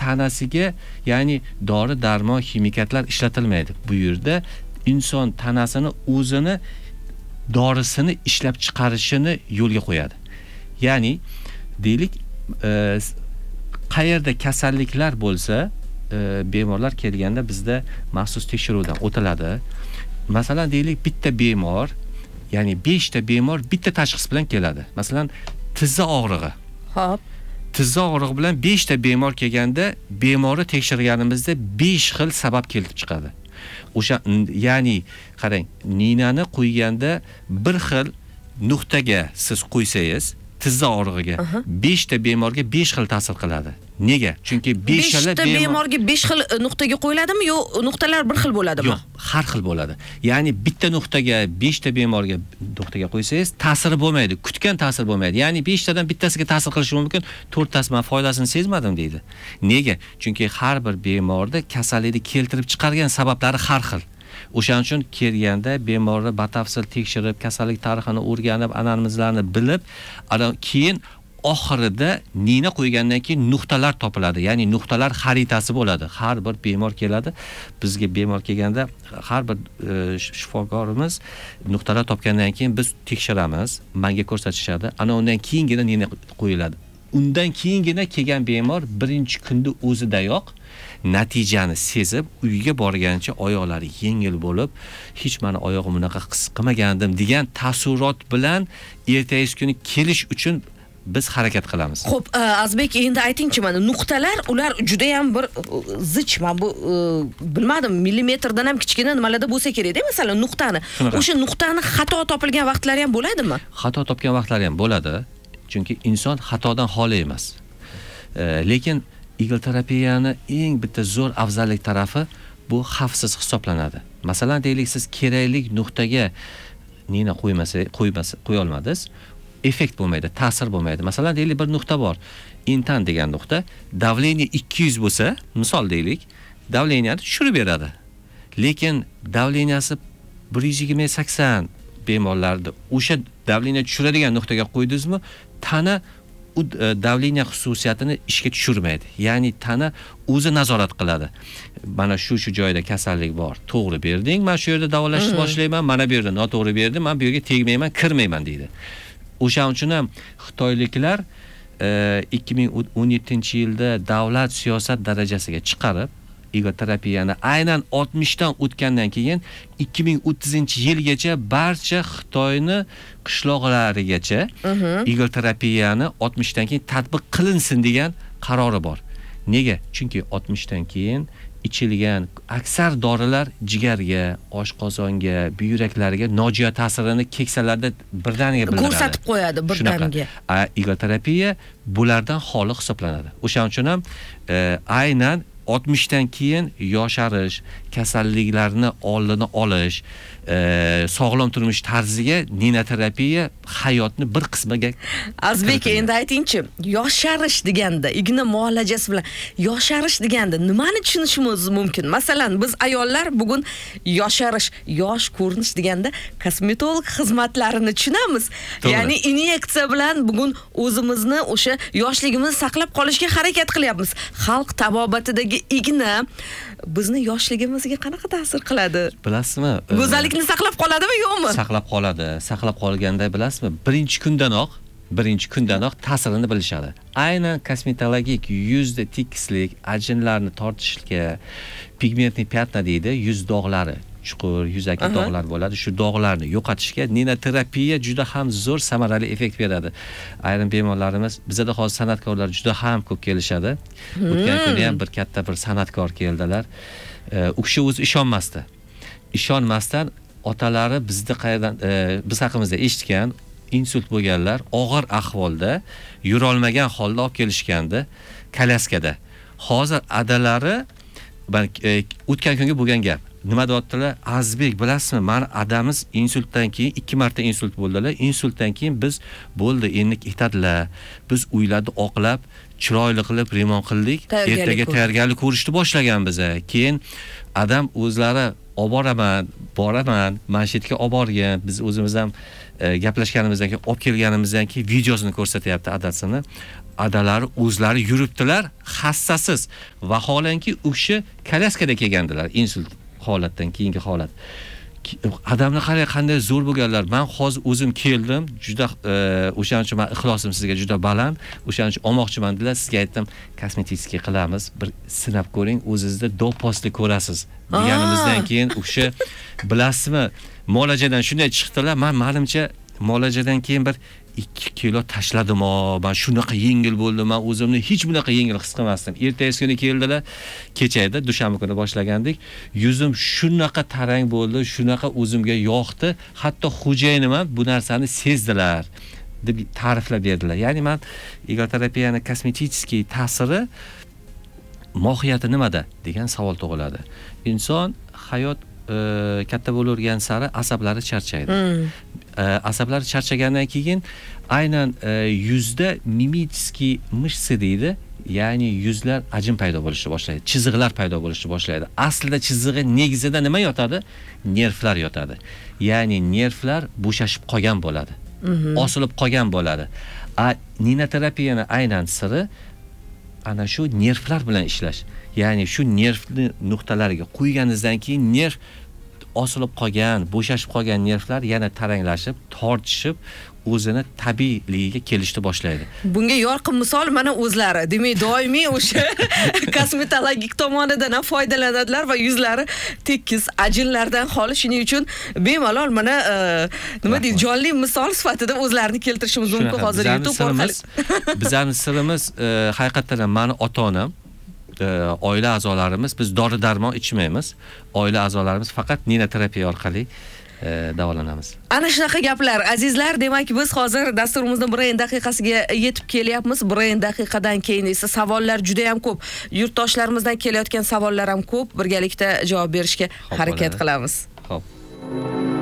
tanasiga, ya'ni dori darmon ximikatlar ishlatilmaydi. Bu yerda inson tanasini o'zini dorisini ishlab chiqarishini yo'lga qo'yadi. Ya'ni deylik, qayerda kasalliklar bo'lsa, bemorlar kelganda bizda maxsus tekshiruvdan o'tiladi. Masalan, deylik, bitta bemor, ya'ni 5 ta bemor bitta tashxis bilan keladi. Masalan, tizza og'rig'i. Xo'p. Tizza og'rig'i bilan 5 ta bemor kelganda, bemorni tekshirganimizda 5 xil sabab kelib chiqadi. O'sha, ya'ni qarang, ninani qo'yganda bir xil nuqtaga siz qo'ysangiz, tizza og'rig'iga 5 ta bemorga 5 xil ta'sir qiladi. Nega? Chunki 5 ta bemorga 5 xil nuqtaga qo'yiladimi yo nuqtalar bir xil bo'ladimi? Yo'q, har xil bo'ladi. Ya'ni bitta nuqtaga 5 ta bemorga nuqtaga qo'ysangiz, ta'siri bo'lmaydi, kutgan ta'sir bo'lmaydi. Ya'ni 5 tadan bittasiga ta'sir qilishi mumkin, 4 tasi men foydasini sezmadim deydi. Nega? Chunki har bir bemorda kasallikni keltirib chiqargan sabablari har xil. O'shaning uchun kelganda bemorni batafsil tekshirib, kasallik tarixini o'rganib, anamnezlarni bilib, keyin oxirida nina qo'ygandan keyin nuqtalar topiladi. Ya'ni nuqtalar xaritasi bo'ladi. Har bir bemor keladi. Bizga bemor kelganda har bir shifokorimiz nuqtalar topgandan keyin biz tekshiramiz, menga ko'rsatishadi. Ana undan keyingina nina qo'yiladi. Undan keyingina kelgan bemor birinchi kunda o'zidayoq natijani sezib, uyiga borgancha oyoqlari yengil bo'lib, hech meni oyog'im bunaqa his qilmagandim degan taassurot bilan ertasi kuni kelish uchun biz harakat qilamiz. Xo'p, Azbek, endi aytingchi, mana nuqtalar, ular juda ham bir zich, men bu bilmadim, millimetrdan ham kichkina nimalarda bo'lsa kerak-da, masalan, nuqtani. O'sha nuqtani xato topilgan vaqtlari ham bo'ladimi? Xato topgan vaqtlari ham bo'ladi. Chunki inson xatodan xoli emas. Lekin igl terapiyani eng bitta zo'r afzallik tarafi bu xavfsiz hisoblanadi. Masalan, deylik, siz kerakli nuqtaga nina qo'ya olmadingiz, effekt bo'lmaydi, ta'sir bo'lmaydi. Masalan, deylik, bir nuqta bor. Intan degan nuqta, davleniya 200 bo'lsa, misol deylik, davleniyani tushirib beradi. Lekin davleniyasi 120-80 bemorlarda o'sha davleniya tushiradigan nuqtaga qo'ydingizmi, tana davleniya xususiyatini ishga tushirmaydi. Ya'ni tana o'zi nazorat qiladi. Mana shu joyda kasallik bor. To'g'ri berding, men shu yerda davolashni boshlayman, mana bu yerda noto'g'ri berdim, men bu yerga tegmayman, kirmayman deydi. O'shaning uchun ham xitoyliklar 2017-yilda davlat siyosat darajasiga chiqarib, igl terapiyani aynan 60 dan o'tgandan keyin 2030-yilgacha barcha Xitoyni qishloqlarigacha igl terapiyani 60 dan keyin tatbiq qilinsin degan qarori bor. Nega? Chunki 60 dan keyin ichilgan aksar dorilar jigarga, oshqozonga, buyraklarga nojo'ya ta'sirini keksalarda birdaniga bildiradi. Ko'rsatib qo'yadi birdaniga. Igl terapiya bulardan xoli hisoblanadi. O'shaning uchun ham aynan 60 dan keyin yosharish, kasalliklarni oldini olish, sog'lom turmush tarziga nina terapiya hayotni bir qismiga. Azbek, endi aytingchi, yosharish deganda, igna muolajasi bilan yosharish deganda nimani tushunishimiz mumkin? Masalan, biz ayollar bugun yosharish, yosh ko'rinish deganda kosmetolog xizmatlarini tushunamiz. Ya'ni inyeksiya bilan bugun o'zimizni o'sha yoshligimizni saqlab qolishga harakat qilyapmiz. Xalq tabobatidagi igna bizni yoshligimizga qanaqa ta'sir qiladi? Bilasizmi? Go'zallikni saqlab qoladimi, yo'qmi? Saqlab qoladi. Saqlab qolganda bilasizmi? Birinchi kundanoq ta'sirini bilishadi. Aynan kosmetologik yuzda tekislik, ajinlarni tortishga, pigmentli pyatna deydi, yuz dog'lari, chuqur yuzaki dog'lar bo'ladi. Shu dog'larni yo'qotishga nina terapiya juda ham zo'r samarali effekt beradi. Ayrim bemorlarimiz, bizda hozir san'atkorlar juda ham ko'p kelishadi. O'tgan kuni ham bir katta bir san'atkor keldilar. U kishi o'zi ishonmasdan otalari bizda qayerdan biz haqimizda eshitgan, insult bo'lganlar, og'ir ahvolda, yura olmagan holda olib kelishgandi kolyaskada. Hozir adalari o'tgan kunga bo'lgan gap. Nima deyaptilar? Azbek, bilasizmi, meni adamiz insultdan keyin 2 marta insult bo'ldilar. Insultdan keyin biz bo'ldi, endi ketadilar. Biz uylarni oqlab, chiroyli qilib remont qildik. Ertaga tayyorgarlik ko'rishni boshlaganmiz. Keyin adam o'zlari boraman, manshetga olib borgan. Biz o'zimiz ham gaplashganimizdan keyin, olib kelganimizdan keyin videosini ko'rsatyapti adasini. adalari o'zlari yuribdilar, hassasiz. Vaholanki u kishi kolyaskada kelgandilar, insult holatdan keyingi holat. Adamlar qanday zo'r bo'lganlar. Men hozir o'zim keldim, juda o'shaning uchun men ixlosim sizga juda baland. O'shaning uchun olmoqchiman dedilar. Sizga aytdim, kosmetik qilamiz, bir sinab ko'ring, o'zingizda dopostli ko'rasiz. Deganimizdan keyin u kishi bilasizmi, muolajadan shunday chiqdilar. Menimcha muolajadan keyin bir 2 kilo tashladim. Men shunaqa yengil bo'ldim. Men o'zimni hech bunaqa yengil his qilmasdim. Ertasi kuni keldilar, kecha edi, dushanba kuni boshlagandik. Yuzim shunaqa tarang bo'ldi, shunaqa o'zimga yoqdi. Hatto xo'jayinim ham bu narsani sezdilar deb ta'riflab berdilar. Ya'ni men igoterapiyaning kosmetik ta'siri mohiyati nimada degan savol tug'iladi. Inson hayot katta bo'lavergan sari asablari charchaydi. Asablari charchagandan keyin aynan yuzda mimический мышцы deydi. Ya'ni yuzlar ajin paydo bo'lishni boshlaydi, chiziqlar paydo bo'lishni boshlaydi. Aslida chizig'i negizida nima yotadi? Nervlar yotadi. Ya'ni nervlar bo'shashib qolgan bo'ladi. Osilib qolgan bo'ladi. Ninoterapiyaning aynan siri ana shu nervlar bilan ishlash. Ya'ni shu nervni nuqtalariga qo'yganingizdan keyin nerv osilib qolgan, bo'shashib qolgan nervlar yana taranglashib, tortishib, o'zini tabiiyligiga kelishni boshlaydi. Bunga yorqin misol mana o'zlari. Demak, doimiy o'sha kosmetologik tomonidan ham foydalanadilar va yuzlari tekis, ajinlardan xoli. Shuning uchun bemalol mana nima deydi, jonli misol sifatida o'zlarini keltirishimiz mumkin hozir YouTube orqali. Bizning sirimiz haqiqatan ham meni ota-onam, oila a'zolarimiz, biz dori-darmon ichmaymiz. Oila a'zolarimiz faqat ninoterapiya orqali davolanamiz. Ana shunaqa gaplar. Azizlar, demak biz hozir dasturimizning birinchi daqiqasiga yetib kelyapmiz. Birinchi daqiqadan keyin esa savollar juda ham ko'p. Yurtdoshlarimizdan kelayotgan savollar ham ko'p. Birgalikda javob berishga harakat qilamiz. Xo'p.